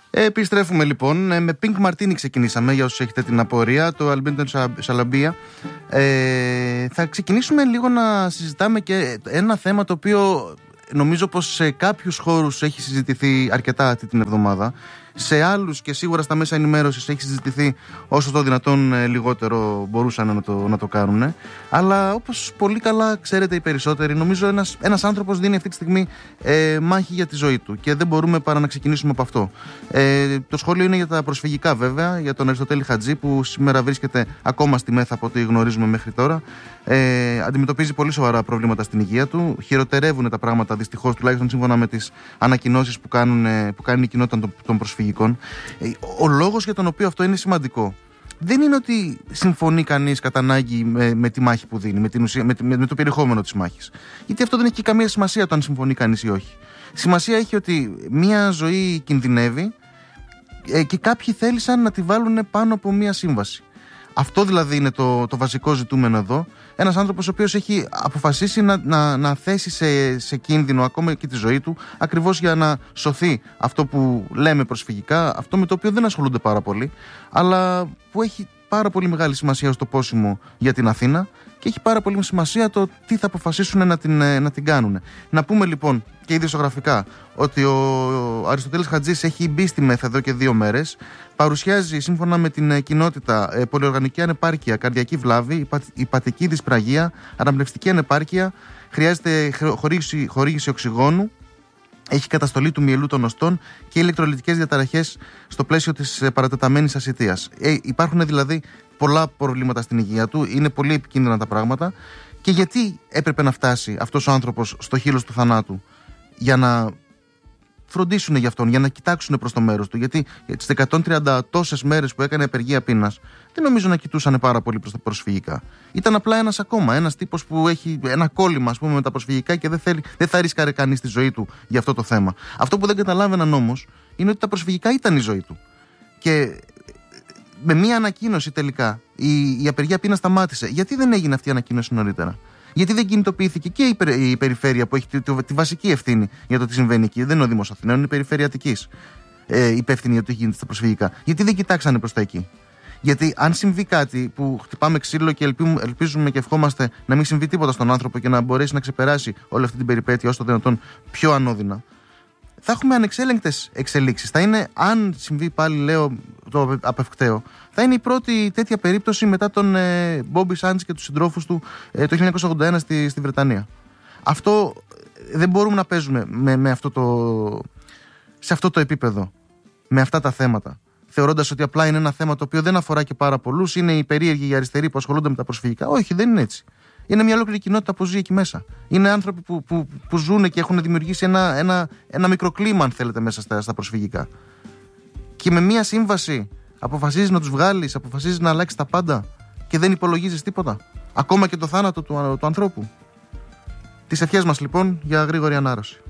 Επιστρέφουμε λοιπόν. Με Pink Martini ξεκινήσαμε, για όσους έχετε την απορία, το Αλμπέντο Σαλαμπία. Θα ξεκινήσουμε λίγο να συζητάμε και ένα θέμα το οποίο νομίζω πως σε κάποιους χώρους έχει συζητηθεί αρκετά αυτή την εβδομάδα. Σε άλλους και σίγουρα στα μέσα ενημέρωσης έχει συζητηθεί όσο το δυνατόν λιγότερο μπορούσαν να το κάνουν. Αλλά όπως πολύ καλά ξέρετε οι περισσότεροι, νομίζω ένας άνθρωπος δίνει αυτή τη στιγμή μάχη για τη ζωή του και δεν μπορούμε παρά να ξεκινήσουμε από αυτό. Το σχόλιο είναι για τα προσφυγικά βέβαια, για τον Αριστοτέλη Χατζή που σήμερα βρίσκεται ακόμα στη ΜΕΘ από ό,τι γνωρίζουμε μέχρι τώρα. Αντιμετωπίζει πολύ σοβαρά προβλήματα στην υγεία του. Χειροτερεύουν τα πράγματα δυστυχώς, τουλάχιστον σύμφωνα με τις ανακοινώσεις που κάνει η κοινότητα των προσφυγικών. Ο λόγος για τον οποίο αυτό είναι σημαντικό δεν είναι ότι συμφωνεί κανείς κατά ανάγκη με τη μάχη που δίνει, με το περιεχόμενο της μάχης. Γιατί αυτό δεν έχει καμία σημασία το αν συμφωνεί κανείς ή όχι. Σημασία έχει ότι μια ζωή κινδυνεύει και κάποιοι θέλησαν να τη βάλουν πάνω από μια σύμβαση. Αυτό δηλαδή είναι το βασικό ζητούμενο εδώ. Ένας άνθρωπος ο οποίος έχει αποφασίσει να θέσει σε κίνδυνο ακόμα και τη ζωή του, ακριβώς για να σωθεί αυτό που λέμε προσφυγικά, αυτό με το οποίο δεν ασχολούνται πάρα πολύ, αλλά που έχει πάρα πολύ μεγάλη σημασία στο πόσιμο για την Αθήνα και έχει πάρα πολύ σημασία το τι θα αποφασίσουν να την κάνουν. Να πούμε λοιπόν και ειδησιογραφικά ότι ο Αριστοτέλης Χατζής έχει μπει στη ΜΕΘ εδώ και 2 μέρες. Παρουσιάζει σύμφωνα με την κοινότητα πολυοργανική ανεπάρκεια, καρδιακή βλάβη, υπατική δυσπραγία, αναπνευστική ανεπάρκεια, χρειάζεται χορήγηση οξυγόνου, έχει καταστολή του μυελού των οστών και ηλεκτρολιτικές διαταραχές στο πλαίσιο της παρατεταμένης ασιτείας. Υπάρχουν δηλαδή πολλά προβλήματα στην υγεία του, είναι πολύ επικίνδυνα τα πράγματα. Και γιατί έπρεπε να φτάσει αυτός ο άνθρωπος στο χείλος του θανάτου? Για να φροντίσουν για αυτόν, για να κοιτάξουν προς το μέρος του. Γιατί τις 130 τόσες μέρες που έκανε απεργία πείνας, δεν νομίζω να κοιτούσαν πάρα πολύ προς τα προσφυγικά. Ήταν απλά ένας τύπος που έχει ένα κόλλημα, ας πούμε, με τα προσφυγικά και δεν θα ρίσκαρε κανείς τη ζωή του για αυτό το θέμα. Αυτό που δεν καταλάβαιναν όμως είναι ότι τα προσφυγικά ήταν η ζωή του. Και με μία ανακοίνωση τελικά η απεργία πείνας σταμάτησε. Γιατί δεν έγινε αυτή η ανακοίνωση νωρίτερα? Γιατί δεν κινητοποιήθηκε και η περιφέρεια που έχει τη βασική ευθύνη για το τι συμβαίνει εκεί? Δεν είναι ο Δήμος Αθηναίων, είναι η Περιφέρεια Αττικής υπεύθυνη για το τι γίνεται στα προσφυγικά. Γιατί δεν κοιτάξανε προς τα εκεί? Γιατί αν συμβεί κάτι που χτυπάμε ξύλο και ελπίζουμε και ευχόμαστε να μην συμβεί τίποτα στον άνθρωπο και να μπορέσει να ξεπεράσει όλη αυτή την περιπέτεια όσο το δυνατόν πιο ανώδυνα, θα έχουμε ανεξέλεγκτες εξελίξεις. Θα είναι, αν συμβεί πάλι, λέω το απευκταίο, θα είναι η πρώτη τέτοια περίπτωση μετά τον Μπόμπι Σάντς και τους συντρόφους του το 1981 στη Βρετανία. Αυτό δεν μπορούμε να παίζουμε σε αυτό το επίπεδο, με αυτά τα θέματα, θεωρώντας ότι απλά είναι ένα θέμα το οποίο δεν αφορά και πάρα πολλούς, είναι οι περίεργοι, οι αριστεροί που ασχολούνται με τα προσφυγικά. Όχι, δεν είναι έτσι. Είναι μια ολόκληρη κοινότητα που ζει εκεί μέσα. Είναι άνθρωποι που ζουν και έχουν δημιουργήσει ένα μικροκλίμα, αν θέλετε, μέσα στα προσφυγικά. Και με μια σύμβαση αποφασίζεις να τους βγάλεις, αποφασίζεις να αλλάξεις τα πάντα και δεν υπολογίζεις τίποτα. Ακόμα και το θάνατο του ανθρώπου. Τις ευχές μας λοιπόν για γρήγορη ανάρρωση.